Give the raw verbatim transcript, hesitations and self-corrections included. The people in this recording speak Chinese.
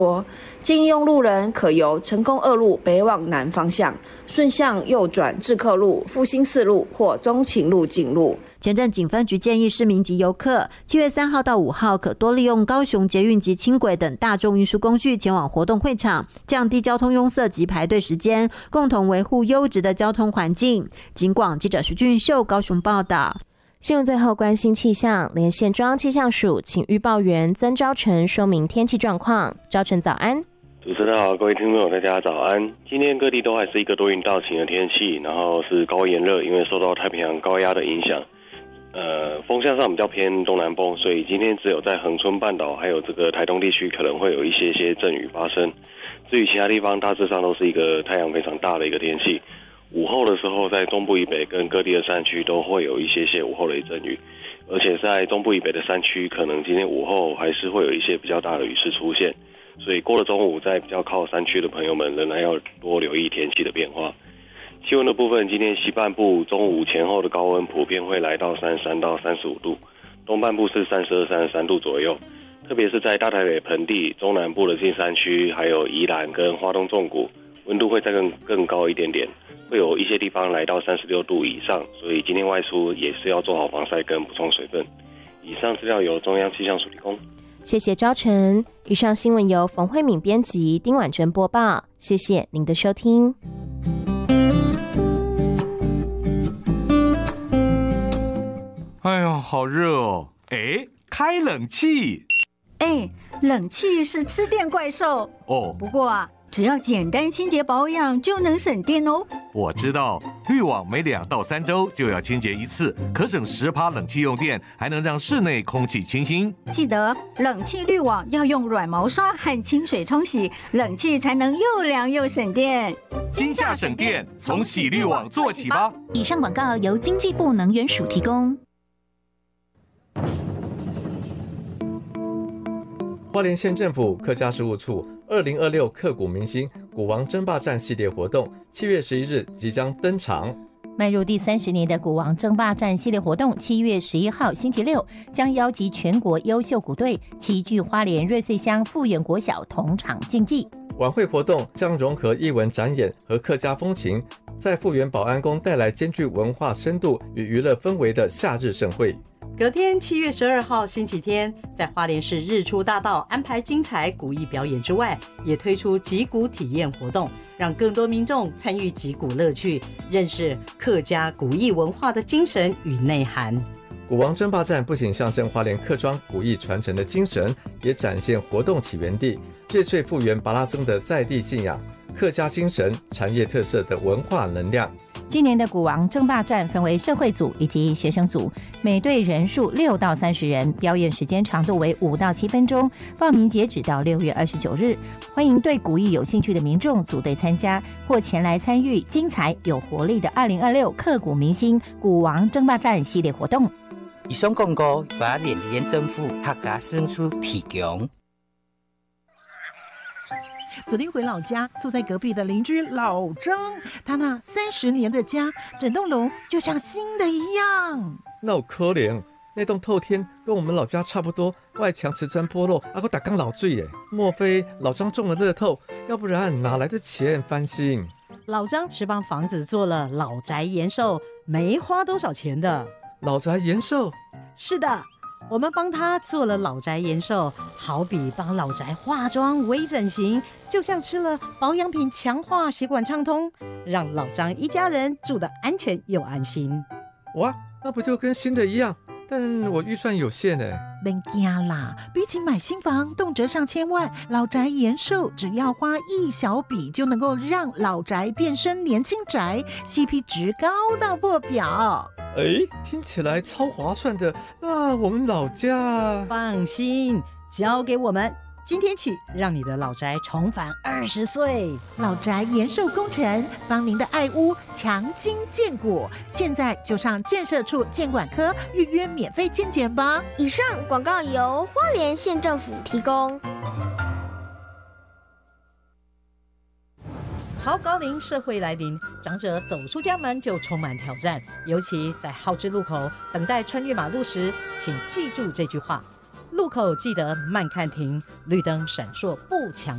建议用路人可由成功二路北往南方向，顺向右转至客路、复兴四路或中情路进入。 前镇警分局建议市民及游客，七月三号到五号可多利用高雄捷运及轻轨等大众运输工具前往活动会场，降低交通拥塞及排队时间，共同维护优质的交通环境。警广记者徐俊秀高雄报道。 新闻最后关心气象，连线中央气象署请预报员曾昭成说明天气状况。昭成早安。 主持人好，各位听众朋友大家早安。今天各地都还是一个多云到晴的天气，然后是高炎热，因为受到太平洋高压的影响，呃，风向上比较偏东南风，所以今天只有在恒春半岛还有这个台东地区可能会有一些些阵雨发生。至于其他地方，大致上都是一个太阳非常大的一个天气。午后的时候，在中部以北跟各地的山区都会有一些些午后雷阵雨，而且在中部以北的山区，可能今天午后还是会有一些比较大的雨势出现。所以过了中午，在比较靠山区的朋友们仍然要多留意天气的变化。气温的部分，今天西半部中午前后的高温普遍会来到三十三到三十五度，东半部是三十二、三十三度左右。特别是在大台北盆地、中南部的近山区，还有宜兰跟花东纵谷，温度会再更更高一点点，会有一些地方来到三十六度以上。所以今天外出也是要做好防晒跟补充水分。以上资料由中央气象署提供。 谢谢昭成。以上新闻由冯慧敏编辑，丁婉珍播报。谢谢您的收听。 哎呦，好热哦！哎，开冷气。 哎，冷气是吃电怪兽哦。 不过啊，只要简单清洁保养就能省电哦。 我知道，滤网每两到三周就要清洁一次，可省十趴冷气用电，还能让室内空气清新。 记得冷气滤网要用软毛刷和清水冲洗，冷气才能又凉又省电。 今夏省电，从洗滤网做起吧。 以上广告由经济部能源署提供。 花莲县政府客家事务处二零二六刻骨铭心鼓王争霸战系列活动七月十一日即将登场。 迈入第三十年的鼓王争霸战系列活动，七月十一号星期六将邀集全国优秀鼓队齐聚花莲瑞穗乡富源国小同场竞技。 晚会活动将融合艺文展演和客家风情，在富源保安宫带来兼具文化深度与娱乐氛围的夏日盛会。 隔天七月十二号星期天，在花莲市日出大道安排精彩古艺表演之外，也推出击鼓体验活动，让更多民众参与击鼓乐趣，认识客家古艺文化的精神与内涵。 鼓王争霸战不仅象征花莲客庄古艺传承的精神，也展现活动起源地瑞穗富源巴拉僧的在地信仰、客家精神、产业特色的文化能量。 今年的鼓王争霸战分为社会组以及学生组，每队人数六到三十人，表演时间长度为五到七分钟。报名截止到六月二十九日，欢迎对鼓艺有兴趣的民众组队参加，或前来参与精彩有活力的二零二六刻骨铭心鼓王争霸战系列活动。 以上广告由花莲县政府客家事务处提供。 昨天回老家，坐在隔壁的邻居老张，他那三十年的家，整栋楼就像新的一样。 那有可怜，那栋透天跟我们老家差不多，外墙瓷砖剥落，还有打钢老坠耶。莫非老张中了乐透？要不然哪来的钱翻新？ 老张是帮房子做了老宅延寿，没花多少钱的。 老宅延寿？ 是的。我们帮他做了老宅延寿，好比帮老宅化妆、微整形，就像吃了保养品，强化血管畅通，让老张一家人住得安全又安心。 哇，那不就跟新的一样？但我预算有限呢。 别惊啦，比起买新房动辄上千万，老宅延寿只要花一小笔就能够让老宅变身年轻宅 ，C P 值高到破表。 哎，听起来超划算的。那我们老家…… 放心，交给我们。今天起，让你的老宅重返二十岁。 老宅延寿工程，帮您的爱屋强筋健骨。现在就上建设处建管科预约免费健检吧。 以上广告由花莲县政府提供。 超高龄社会来临，长者走出家门就充满挑战，尤其在号志路口等待穿越马路时，请记住这句话：路口记得慢看停，绿灯闪烁不抢